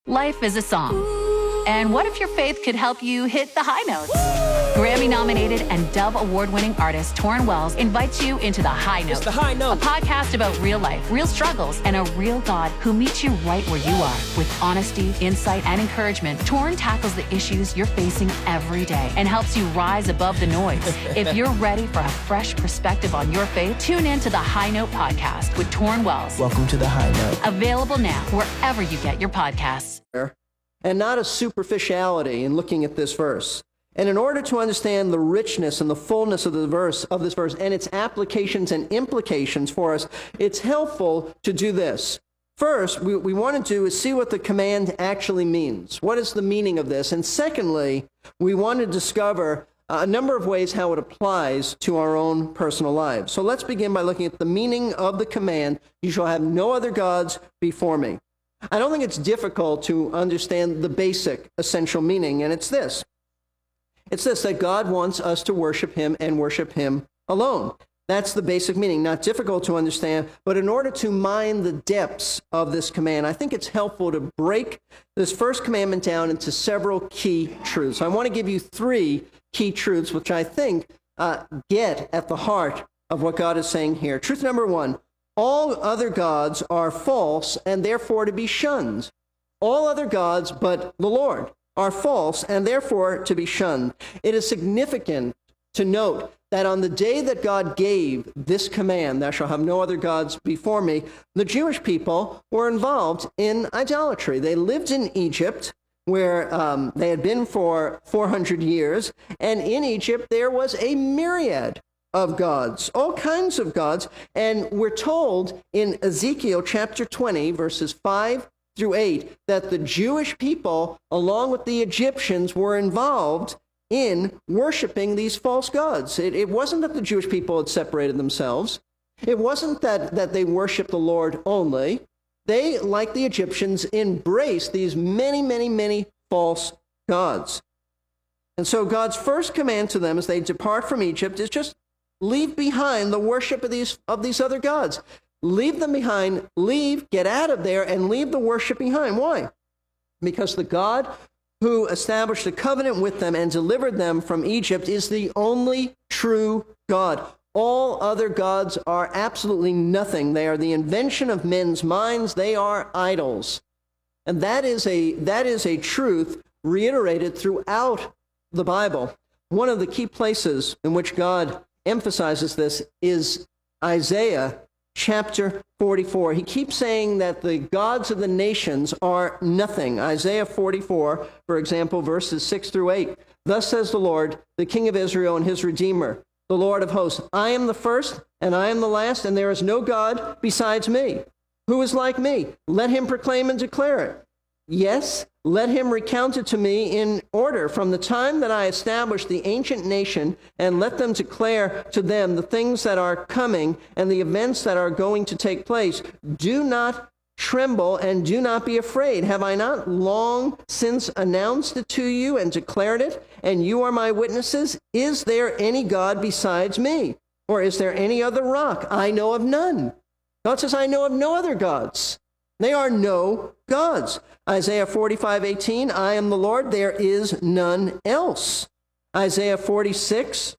Life is a song. And what if your faith could help you hit the high notes? Grammy-nominated and Dove Award-winning artist Torrin Wells invites you into The High Note. It's The High Note. A podcast about real life, real struggles, and a real God who meets you right where you are. With honesty, insight, and encouragement, Torrin tackles the issues you're facing every day and helps you rise above the noise. If you're ready for a fresh perspective on your faith, tune in to The High Note podcast with Torrin Wells. Welcome to The High Note. Available now wherever you get your podcasts. And not a superficiality in looking at this verse. And in order to understand the richness and the fullness of this verse and its applications and implications for us, it's helpful to do this. First, we want to do is see what the command actually means. What is the meaning of this? And secondly, we want to discover a number of ways how it applies to our own personal lives. So let's begin by looking at the meaning of the command, "You shall have no other gods before me." I don't think it's difficult to understand the basic, essential meaning, and it's this. It's this, that God wants us to worship him and worship him alone. That's the basic meaning. Not difficult to understand, but in order to mine the depths of this command, I think it's helpful to break this first commandment down into several key truths. I want to give you three key truths, which I think get at the heart of what God is saying here. Truth number one, all other gods are false and therefore to be shunned. All other gods but the Lord are false and therefore to be shunned. It is significant to note that on the day that God gave this command, "Thou shalt have no other gods before me," the Jewish people were involved in idolatry. They lived in Egypt, where they had been for 400 years, and in Egypt there was a myriad of gods, all kinds of gods, and we're told in Ezekiel chapter 20, verses 5 through 8, that the Jewish people, along with the Egyptians, were involved in worshiping these false gods. It wasn't that the Jewish people had separated themselves. It wasn't that they worshiped the Lord only. They, like the Egyptians, embraced these many, many, many false gods. And so God's first command to them as they depart from Egypt is just leave behind the worship of these other gods. Leave them behind, get out of there, and leave the worship behind. Why? Because the God who established a covenant with them and delivered them from Egypt is the only true God. All other gods are absolutely nothing. They are the invention of men's minds. They are idols. And that is a truth reiterated throughout the Bible. One of the key places in which God emphasizes this is Isaiah chapter 44. He keeps saying that the gods of the nations are nothing. Isaiah 44, for example, verses 6 through 8. "Thus says the Lord, the King of Israel and his Redeemer, the Lord of hosts, I am the first and I am the last, and there is no God besides me. Who is like me? Let him proclaim and declare it. Yes, let him recount it to me in order from the time that I established the ancient nation, and let them declare to them the things that are coming and the events that are going to take place. Do not tremble and do not be afraid. Have I not long since announced it to you and declared it? And you are my witnesses. Is there any God besides me? Or is there any other rock? I know of none." God says, I know of no other gods. They are no gods. Isaiah 45:18, "I am the Lord, there is none else." Isaiah 46,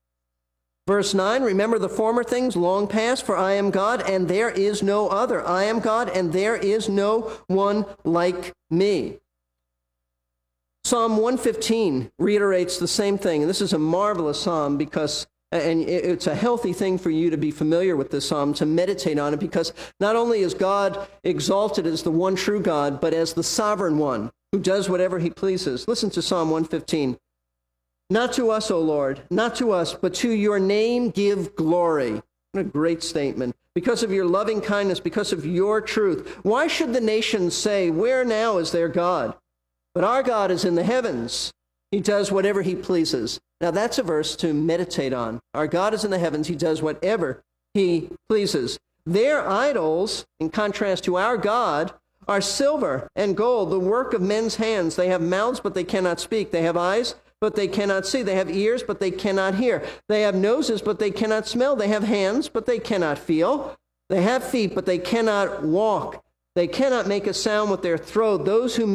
verse 9, "Remember the former things long past, for I am God, and there is no other. I am God, and there is no one like me." Psalm 115 reiterates the same thing, and this is a marvelous psalm because and it's a healthy thing for you to be familiar with this psalm, to meditate on it, because not only is God exalted as the one true God, but as the sovereign one who does whatever he pleases. Listen to Psalm 115. "Not to us, O Lord, not to us, but to your name give glory." What a great statement. "Because of your loving kindness, because of your truth. Why should the nations say, where now is their God? But our God is in the heavens. He does whatever he pleases." Now that's a verse to meditate on. Our God is in the heavens. He does whatever he pleases. Their idols, in contrast to our God, are silver and gold, the work of men's hands. They have mouths, but they cannot speak. They have eyes, but they cannot see. They have ears, but they cannot hear. They have noses, but they cannot smell. They have hands, but they cannot feel. They have feet, but they cannot walk. They cannot make a sound with their throat. Those who